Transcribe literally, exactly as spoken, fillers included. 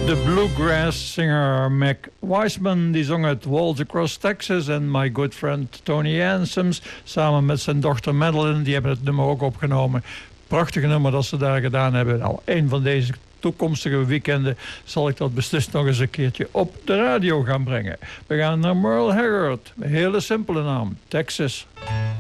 De bluegrass singer Mac Wiseman die zong het Waltz Across Texas. En my good friend Tony Ansems samen met zijn dochter Madeline, die hebben het nummer ook opgenomen. Prachtige nummer dat ze daar gedaan hebben. Nou, een van deze toekomstige weekenden zal ik dat beslist nog eens een keertje op de radio gaan brengen. We gaan naar Merle Haggard. Een hele simpele naam, Texas.